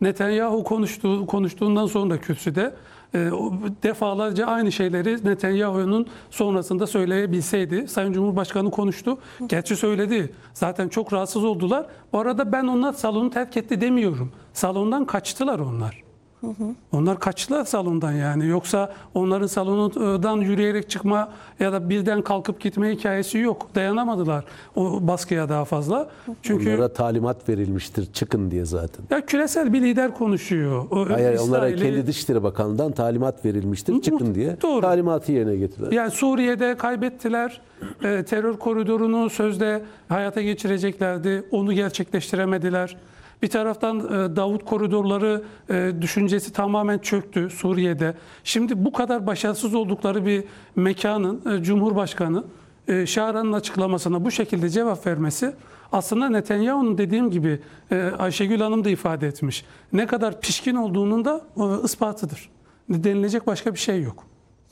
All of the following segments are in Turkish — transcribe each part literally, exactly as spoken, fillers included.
Netanyahu konuştuğu, konuştuğundan sonra kürsüde e, defalarca aynı şeyleri Netanyahu'nun sonrasında söyleyebilseydi. Sayın Cumhurbaşkanı konuştu. Gerçi söyledi. Zaten çok rahatsız oldular. Bu arada ben onlar salonu terk etti demiyorum. Salondan kaçtılar onlar. Hı hı. Onlar kaçtılar salondan yani. Yoksa onların salondan yürüyerek çıkma ya da birden kalkıp gitme hikayesi yok. Dayanamadılar o baskıya daha fazla. Çünkü onlara talimat verilmiştir çıkın diye zaten. Ya küresel bir lider konuşuyor. O, Hayır, onlara İsrail'i... kendi Dışişleri Bakanlığı'ndan talimat verilmiştir çıkın diye. Doğru. Talimatı yerine getirdiler. Yani Suriye'de kaybettiler. E, terör koridorunu sözde hayata geçireceklerdi. Onu gerçekleştiremediler. Bir taraftan e, Davut koridorları e, düşüncesi tamamen çöktü Suriye'de. Şimdi bu kadar başarısız oldukları bir mekanın e, Cumhurbaşkanı e, Şaran'ın açıklamasına bu şekilde cevap vermesi aslında Netanyahu'nun dediğim gibi e, Ayşegül Hanım da ifade etmiş. Ne kadar pişkin olduğunun da e, ispatıdır. Denilecek başka bir şey yok.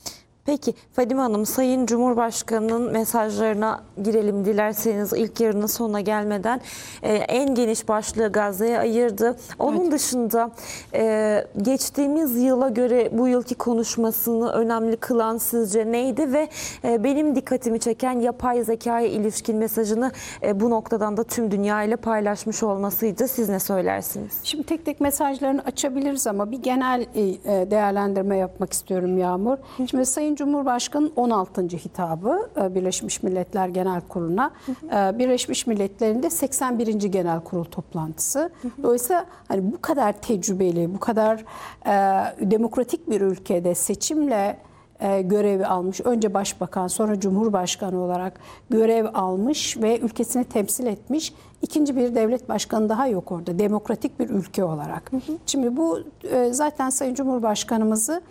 Peki Fadime Hanım, Sayın Cumhurbaşkanı'nın mesajlarına girelim dilerseniz ilk yarının sonuna gelmeden. Ee, en geniş başlığı Gazze'ye ayırdı. Onun evet. dışında e, geçtiğimiz yıla göre bu yılki konuşmasını önemli kılan sizce neydi? Ve e, benim dikkatimi çeken yapay zekaya ilişkin mesajını e, bu noktadan da tüm dünya ile paylaşmış olmasıydı. Siz ne söylersiniz? Şimdi tek tek mesajlarını açabiliriz ama bir genel e, değerlendirme yapmak istiyorum Yağmur. Şimdi Sayın Cumhurbaşkanı'nın on altıncı hitabı Birleşmiş Milletler Genel Kurulu'na. Hı hı. Birleşmiş Milletler'in de seksen birinci Genel Kurul toplantısı. Hı hı. Dolayısıyla hani bu kadar tecrübeli, bu kadar e, demokratik bir ülkede seçimle e, görevi almış, önce başbakan sonra cumhurbaşkanı olarak görev almış ve ülkesini temsil etmiş ikinci bir devlet başkanı daha yok orada, demokratik bir ülke olarak. Hı hı. Şimdi bu e, zaten Sayın Cumhurbaşkanımızı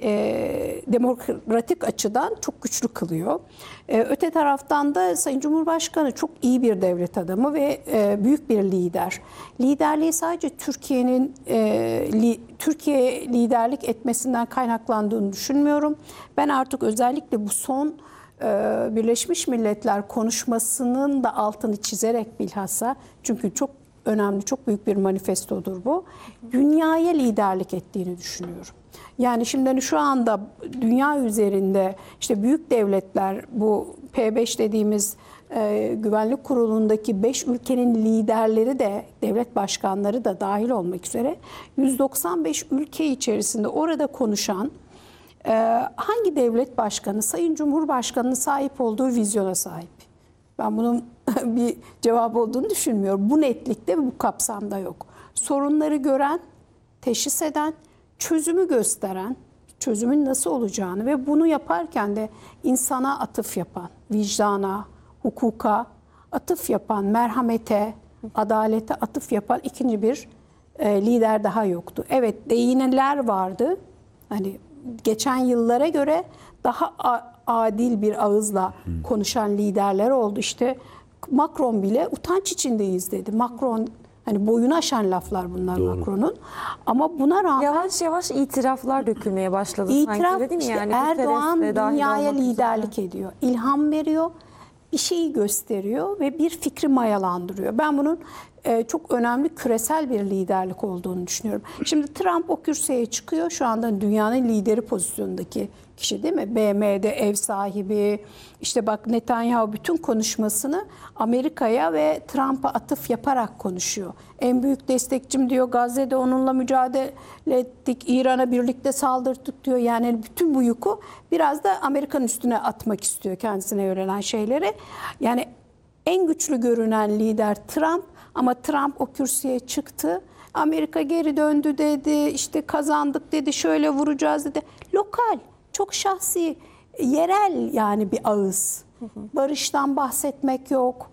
E, demokratik açıdan çok güçlü kılıyor. E, öte taraftan da Sayın Cumhurbaşkanı çok iyi bir devlet adamı ve e, büyük bir lider. Liderliği sadece Türkiye'nin e, li, Türkiye liderlik etmesinden kaynaklandığını düşünmüyorum. Ben artık özellikle bu son e, Birleşmiş Milletler konuşmasının da altını çizerek bilhassa, çünkü çok önemli, çok büyük bir manifestodur bu, dünyaya liderlik ettiğini düşünüyorum. Yani şimdi hani şu anda dünya üzerinde işte büyük devletler, bu P beş dediğimiz e, Güvenlik Kurulu'ndaki beş ülkenin liderleri de, devlet başkanları da dahil olmak üzere yüz doksan beş ülke içerisinde orada konuşan e, hangi devlet başkanı Sayın Cumhurbaşkanı'nın sahip olduğu vizyona sahip? Ben bunun bir cevap olduğunu düşünmüyorum. Bu netlikte ve bu kapsamda yok. Sorunları gören, teşhis eden, çözümü gösteren, çözümün nasıl olacağını ve bunu yaparken de insana atıf yapan, vicdana, hukuka atıf yapan, merhamete, adalete atıf yapan ikinci bir e, lider daha yoktu. Evet, değinenler vardı. Hani geçen yıllara göre daha adil bir ağızla konuşan liderler oldu. İşte Macron bile utanç içindeyiz dedi. Macron, hani boyunu aşan laflar bunlar Macron'un. Ama buna rağmen yavaş yavaş itiraflar dökülmeye başladı. İtiraf, sanki, değil mi? işte Yani Erdoğan dünyaya liderlik üzere. ediyor. İlham veriyor. Bir şeyi gösteriyor ve bir fikri mayalandırıyor. Ben bunun e, çok önemli küresel bir liderlik olduğunu düşünüyorum. Şimdi Trump o kürsüye çıkıyor. Şu anda dünyanın lideri pozisyondaki kişi, değil mi? B M'de ev sahibi. İşte bak, Netanyahu bütün konuşmasını Amerika'ya ve Trump'a atıf yaparak konuşuyor. En büyük destekçim diyor, Gazze'de onunla mücadele ettik, İran'a birlikte saldırdık diyor. Yani bütün bu yükü biraz da Amerika'nın üstüne atmak istiyor, kendisine yönelen şeyleri. Yani en güçlü görünen lider Trump, ama Trump o kürsüye çıktı. Amerika geri döndü dedi, işte kazandık dedi, şöyle vuracağız dedi. Lokal, çok şahsi, yerel yani bir ağız. Barıştan bahsetmek yok.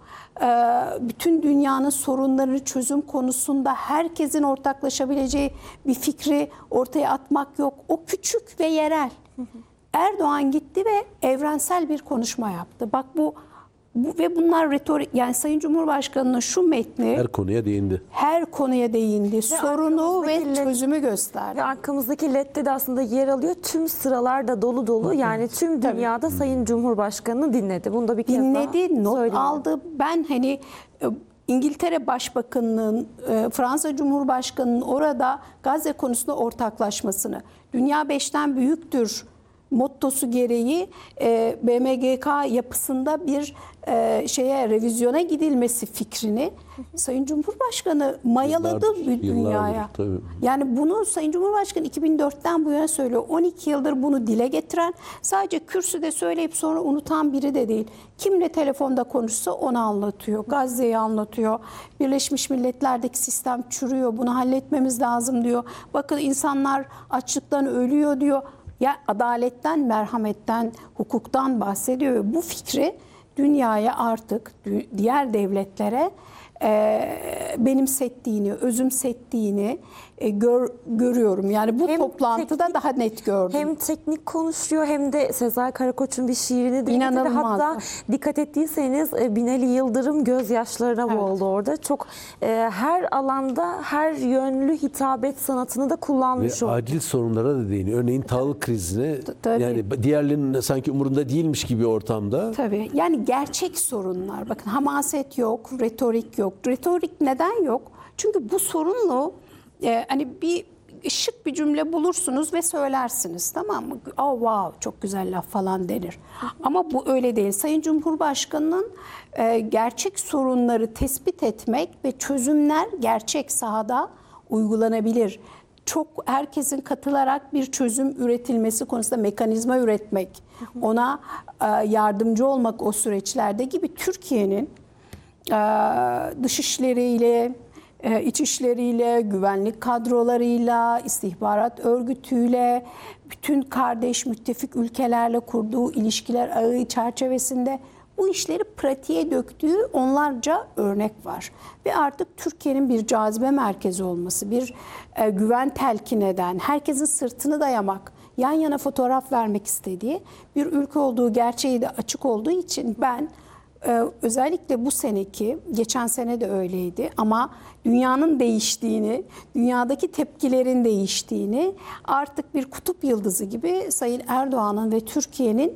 Bütün dünyanın sorunlarını çözüm konusunda herkesin ortaklaşabileceği bir fikri ortaya atmak yok. O küçük ve yerel. Erdoğan gitti ve evrensel bir konuşma yaptı. Bak bu, bu ve bunlar retorik, yani Sayın Cumhurbaşkanı'nın şu metni her konuya değindi. Her konuya değindi. Ve sorunu ve çözümü gösterdi. Ve arkamızdaki lette de aslında yer alıyor. Tüm sıralar da dolu dolu. Yani tüm dünyada Tabii. Sayın Cumhurbaşkanı'nı dinledi. Bunu da bir kez dinledi, daha not söyleyelim. aldı. Ben hani İngiltere Başbakanı'nın, e, Fransa Cumhurbaşkanı'nın orada Gazze konusunda ortaklaşmasını, dünya beşten büyüktür mottosu gereği e, B M G K yapısında bir e, şeye revizyona gidilmesi fikrini Sayın Cumhurbaşkanı mayaladı Yıllardır, dünyaya. yıllardır, tabii. Yani bunu Sayın Cumhurbaşkanı iki bin dörtten bu yana söylüyor. on iki yıldır bunu dile getiren, sadece kürsüde söyleyip sonra unutan biri de değil. Kimle telefonda konuşsa onu anlatıyor. Gazze'yi anlatıyor. Birleşmiş Milletler'deki sistem çürüyor. Bunu halletmemiz lazım diyor. Bakın insanlar açlıktan ölüyor diyor. Ya adaletten, merhametten, hukuktan bahsediyor. Ve bu fikri dünyaya artık, diğer devletlere e, benimsettiğini, özümsettiğini e, gör, görüyorum. Yani bu Hem toplantıda teknik- daha net gördüm. Hem teknik konuşuyor hem de Sezai Karakoç'un bir şiirini de İnanılmaz. hatta dikkat ettiyseniz e, Binali Yıldırım gözyaşlarına boğuldu orada. Çok e, her alanda her yönlü hitabet sanatını da kullanmış Ve oldu. acil sorunlara da değiniyor. Örneğin tahıl krizine, tabii. yani diğerlerinin sanki umurunda değilmiş gibi ortamda. Tabii. Yani gerçek sorunlar. Bakın hamaset yok, retorik yok. Retorik neden yok? Çünkü bu sorunlu e, hani bir şık bir cümle bulursunuz ve söylersiniz, tamam mı? Oh wow, çok güzel laf falan denir. Ama bu öyle değil. Sayın Cumhurbaşkanı'nın e, gerçek sorunları tespit etmek ve çözümler gerçek sahada uygulanabilir. Çok herkesin katılarak bir çözüm üretilmesi konusunda mekanizma üretmek, ona e, yardımcı olmak o süreçlerde gibi Türkiye'nin e, dışişleriyle, e, içişleriyle, güvenlik kadrolarıyla, istihbarat örgütüyle, bütün kardeş müttefik ülkelerle kurduğu ilişkiler ağı çerçevesinde bu işleri pratiğe döktüğü onlarca örnek var. Ve artık Türkiye'nin bir cazibe merkezi olması, bir e, güven telkin eden, herkesin sırtını dayamak, yan yana fotoğraf vermek istediği bir ülke olduğu gerçeği de açık olduğu için ben e, özellikle bu seneki, geçen sene de öyleydi ama dünyanın değiştiğini, dünyadaki tepkilerin değiştiğini, artık bir kutup yıldızı gibi Sayın Erdoğan'ın ve Türkiye'nin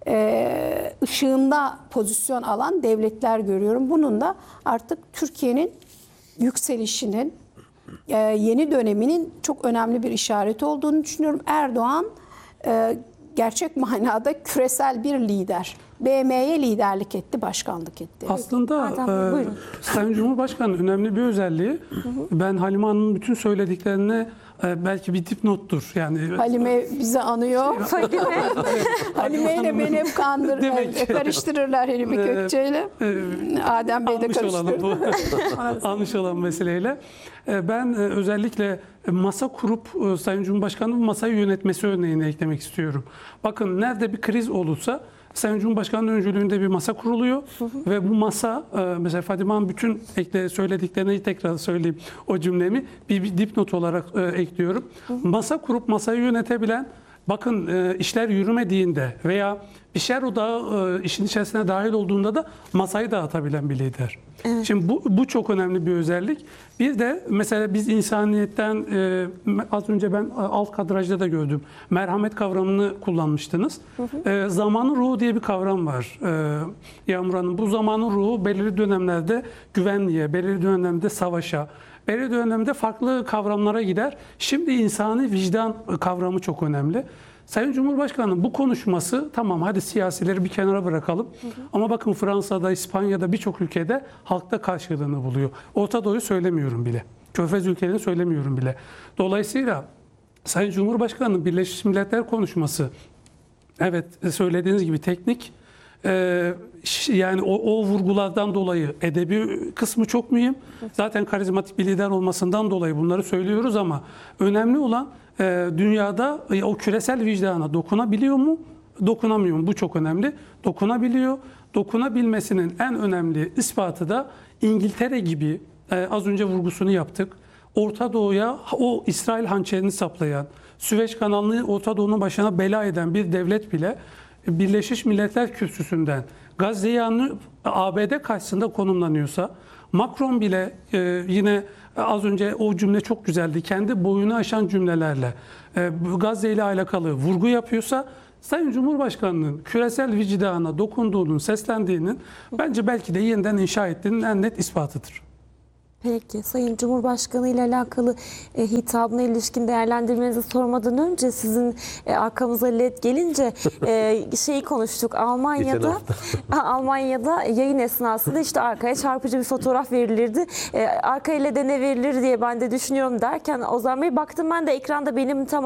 Ee, ışığında pozisyon alan devletler görüyorum. Bunun da artık Türkiye'nin yükselişinin, e, yeni döneminin çok önemli bir işareti olduğunu düşünüyorum. Erdoğan e, gerçek manada küresel bir lider. B M'ye liderlik etti, başkanlık etti. Aslında Adem, e, buyurun. Sayın Cumhurbaşkanı önemli bir özelliği. Ben Halime Hanım'ın bütün söylediklerine e, belki bir dipnottur. Yani Halime bizi anıyor. Halime ile beni hep kandır, Demek ki- karıştırırlar Halime Gökçe'yle. Adem Bey de almış olan karıştırır. bu almış olan meseleyle. E, Ben e, özellikle masa kurup e, Sayın Cumhurbaşkanı'nın masayı yönetmesi örneğini eklemek istiyorum. Bakın nerede bir kriz olursa Sayın Cumhurbaşkanı'nın öncülüğünde bir masa kuruluyor ve bu masa e, mesela Fadime Hanım bütün ekle söylediklerini tekrar söyleyeyim o cümlemi bir, bir dipnot olarak e, ekliyorum. Masa kurup masayı yönetebilen, bakın e, işler yürümediğinde veya bir şer odağı e, işin içerisine dahil olduğunda da masayı dağıtabilen bir lider. Şimdi bu, bu çok önemli bir özellik. Bir de mesela biz insaniyetten e, az önce ben alt kadrajda da gördüm. Merhamet kavramını kullanmıştınız. E, zamanın ruhu diye bir kavram var e, Yağmur Hanım. Bu zamanın ruhu belirli dönemlerde güvenliğe, belirli dönemde savaşa, belirli dönemde farklı kavramlara gider. Şimdi insani vicdan kavramı çok önemli. Sayın Cumhurbaşkanı bu konuşması, tamam hadi siyasileri bir kenara bırakalım. Hı hı. Ama bakın Fransa'da, İspanya'da birçok ülkede halkta karşılığını buluyor. Orta Doğu'yu söylemiyorum bile. Körfez ülkelerini söylemiyorum bile. Dolayısıyla Sayın Cumhurbaşkanı'nın Birleşmiş Milletler konuşması, evet söylediğiniz gibi teknik, Ee, yani o, o vurgulardan dolayı edebi kısmı çok mühim. Zaten karizmatik bir lider olmasından dolayı bunları söylüyoruz ama önemli olan e, dünyada e, o küresel vicdana dokunabiliyor mu? Dokunamıyor mu? Bu çok önemli. Dokunabiliyor. Dokunabilmesinin en önemli ispatı da İngiltere gibi e, az önce vurgusunu yaptık. Orta Doğu'ya o İsrail hançerini saplayan, Süveyş kanalını Orta Doğu'nun başına bela eden bir devlet bile Birleşmiş Milletler Kürsüsü'nden Gazze'yi anlayıp A B D karşısında konumlanıyorsa, Macron bile e, yine az önce o cümle çok güzeldi, kendi boyunu aşan cümlelerle e, Gazze ile alakalı vurgu yapıyorsa, Sayın Cumhurbaşkanı'nın küresel vicdana dokunduğunun, seslendiğinin bence belki de yeniden inşa ettiğinin en net ispatıdır. Peki Sayın Cumhurbaşkanı ile alakalı e, hitabına ilişkin değerlendirmenizi sormadan önce sizin e, arkamıza led gelince e, şeyi konuştuk. Almanya'da Almanya'da yayın esnasında işte arkaya çarpıcı bir fotoğraf verilirdi. E, arkaya lede ne verilir diye ben de düşünüyorum derken Ozan Bey baktım ben de ekranda benim tam